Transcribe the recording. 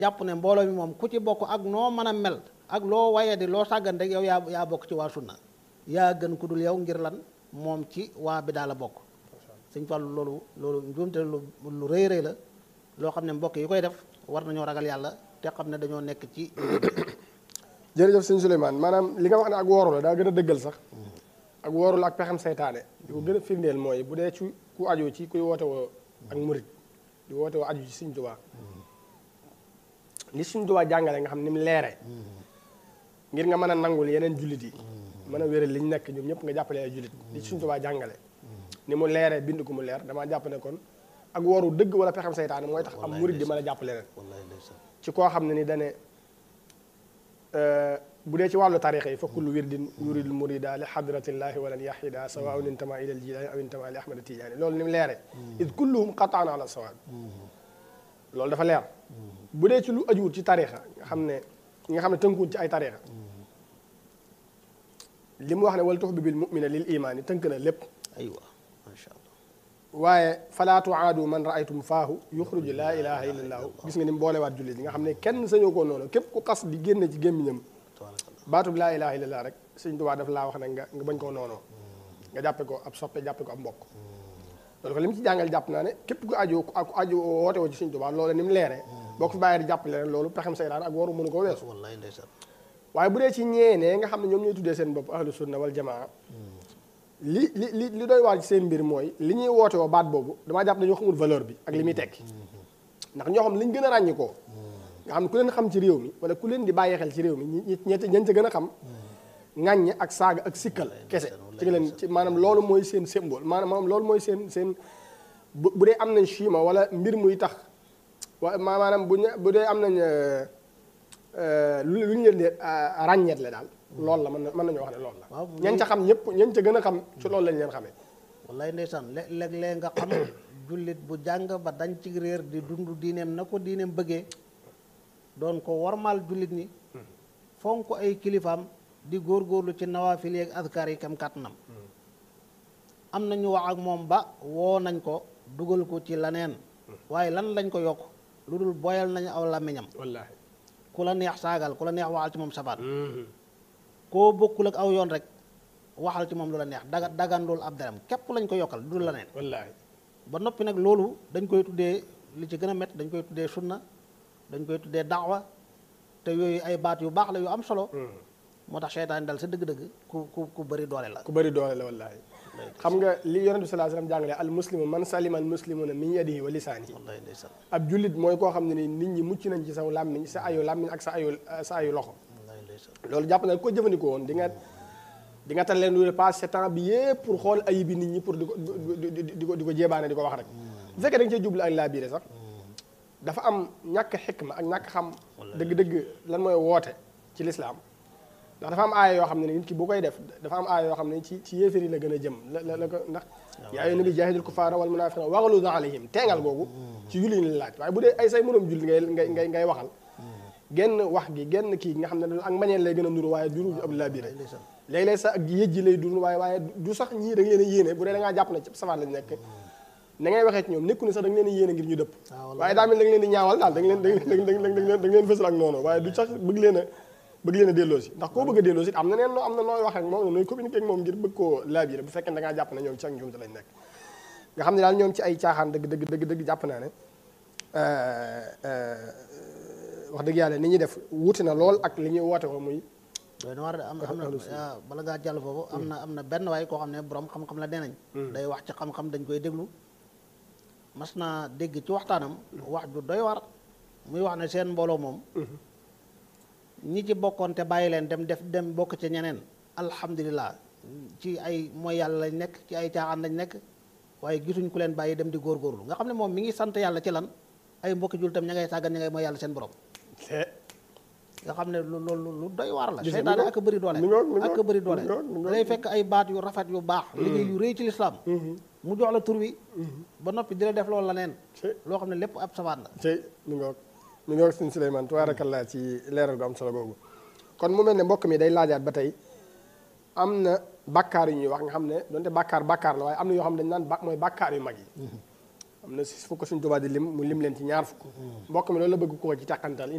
jàpp ne mbooloo mi moom ku ci bokk ak noo mën a mel ak loo waye di loo sàggan rek yow yaa bokk ci waa sunna yaa gën ku dul yow ngir lan moom ci waa bi daal la bokk sëñ Fallu loolu njuumte lu rëy rëy la loo xam ne mbokk yi koy def war nañoo ragal yàlla te xam ne dañoo nekk ci jërëjëf sëñ Souleymane maanaam li nga wax ne ak wooru la daa gën a dëggal sax ak wooru la ak pexem saytaane di ko gën a firndeel mooy bu dee ci ku aju ci kuy woote woo ak murit di woote woo aju ci sëñ Tuubaa li sëñ Tuubaa jàngale nga xam ni mu leere ngir nga mën a nangul yeneen jullit yi mën a wéral liñ nekk ñoom ñëpp nga jàppale ay jullit li sëñ Tuubaa jàngale ni mu leere bind ko mu leer damaa jàpp ne kon ak wooru dëgg wala pexem saytaane mooy tax am murit di mën a jàpp leneen ci koo xam ne ni dane bu dee ci wàllu tarixa yi fa kullu wirdin yuridul murida li xadratillaahi walan yaxida sawaun intama ila aljilaani aw intama li ahmad tijaani loolu ni mu leere id kulluhum qataan ala sawaab loolu dafa leer bu dee ci lu ajuwut ci tarixa nga xam ne tënkuwut ci ay tarixa li mu wax ne wal tuhbibil mu'mina lil imaani tënk na lépp aywa macha allah waaye falaa tuaadu man raaytum faahu yuxruju laa ilaha illa allaahu gis nga ni mu boolewaat jullit yi nga xam ne kenn sañoo ko noonu képp ku xas di génne ci gémmiñam baatub laa ilaha illa allah rek sëñ Tuubaa daf laa wax ne nga bañ koo noonoo nga jàppe ko ab soppe jàppe ko ab mbokk loolu ko li mu ci jàngal jàpp naa ne képp ku aju woote woo ci sëñ Tuubaa loolu ni mu leeree boo ko fi bàyyee di jàppale rek loolu pexem saytaan ak waru mënu ko weesu waaye bu dee ci ñeenee nga xam ne ñoom ñooy tuddee seen bopp ahlu sunna wal jamaa li doy waar ci seen mbir mooy li ñuy woote woo baat boobu damaa jàpp dañoo xamul valeur bi ak li muy tekki ndax ñoo xam liñ gën a ràññi koo nga xam ne ku leen xam ci réew mi wala ku leen di bàyyi xel ci réew mi ñen ca gën a xam ŋàññe ak saaga ak sikkal kese ci leen ci maanaam loolu mooy seen symbole maanaam loolu mooy seen bu dee am nañ chima wala mbir muy tax wa maanaam bu dee am nañ lu ñu leen di ràññeet le daal loolu la mën nañoo wax ne loolu la ñen ca xam ñëpp ñen ca gën a xam ci loolu lañ leen xamee wallaay ndeysaan léeg-léeg nga xam jullit bu jàng ba dañ ci réer di dund diineem na ko diineem bëggee doon ko warmaal jullit ñi fonk ay kilifaam di góorgóorlu ci nawaafil yeeg azkar yi kam kàttanam am na ñu wax ak moom ba woo nañ ko dugal ko ci laneen waaye lan lañ ko yokk lu dul boyal nañu aw làmmiñam wallaahi ku la neex saagal ku la neex waxal ci moom sabaat koo bokkul ak aw yoon rek waxal ci moom lu la neex dagandul ab deram képp lañ ko yokkal du la neen wallaahi ba noppi nag loolu dañ koy tuddee li ci gën a métti dañ koy tuddee sunna dañ koy tuddee daawa te yooyu ay baat yu baax la yu am solo moo tax seytaan dal sa dëgg-dëgg ku bëri doole la ku bëri doole la wallaahi xam nga li yonent bi sallallahu alayhi wasallam jàngale al muslimu man salima al muslimuna min yadihi wa lisaanihi ab jullit mooy koo xam ne ni nit ñi mucc nañ ci saw làmmiñ sa ayu làmmiñ ak sa ayu loxo loolu jàpp na ko jëfandikoo woon di nga tal leen lu passe temps bi yëpp pour xool ayib bi nit ñi pour di ko jéebaane di ko wax rek bu fekkee da nga cee jublu ak laa biire sax dafa am ñàkk xikma ak ñàkk xam dëgg-dëgg lan mooy woote ci lislaam ndax dafa am aaya yoo xam ne nit ki bu koy def dafa am aaya yoo xam ne ci yéefar yi la gën a jëm la ko ndax yaa ayyuhan nabi jaahidil kuffaara wal munaafiqiina waghluz alayhim teengal googu ci julli ñu laaj waaye bu dee ay say moroom julli ngay waxal genn wax gi genn kii nga xam ne ak mbañeel lay gën a nuru waaye duru ab laa biire léeg-léeg sax ak yëj ji lay dund waaye du sax ñii da nga leen a yéene bu dee da ngaa jàpp ne ci safaan lañ nekk na ngay waxee ci ñoom nekku ne sax da nga leen a yéene ngir ñu dëpp waaye daa mel da nga leen di ñaawal daal da nga leen fësal ak noonu waaye du sax bëgg leen a delloo si ndax koo bëgg a delloo si am na nooy wax ak moom nooy communiquer ak moom ngir bëgg koo laabiré bu fekkee da ngaa jàpp ne ñoom ci ak njuumte lañ nekk nga xam ne daal ñoom ci ay caaxaan dëgg jàpp naa ne wax dëgg yàlla ni ñuy def wuti na lool ak li ñuy woote ko muy doy na war am na bala ngaa jàll foofu am na benn waaye koo xam ne borom xam-xam la nee nañ day wax ci xam-xam dañ koy déglu mas naa dégg ci waxtaanam wax ju doy war muy wax ne seen mbooloo moom ñi ci bokkoon te bàyyi leen dem bokk ci ñeneen alhamdulilah ci ay mooy yàlla lañ nekk ci ay caaxaan lañ nekk waaye gisuñ ku leen bàyyi dem di góorgóorlu nga xam ne moom mi ngi sant yàlla ci lan ay mbokki jul tam ña ngay sàggan ña ngay mooy yàlla seen borom nga xam ne lu doy waar la seytaane ak bëri doole ak bëri doole day fekk ay baat yu rafet yu baax liggéey yu rëy ci lislaam mu jox la tur wi ba noppi di la def loolu la neen loo xam ne lépp ab sabaat la mi ngi wax sëñ Souleymane tabaarakallaa ci leeral gu am solo googu kon mu mel ne mbokk mi day laajaat ba tey am na bàkkaar yu ñuy wax nga xam ne donte bàkkaar la waaye am na yoo xam ne dañ naan mooy bàkkaar yu mag yi am na 6 fukk suñ Tuubaa di lim mu lim leen ci ñaar fukk mbokk mi loolu la bëgg koo ci tàqantal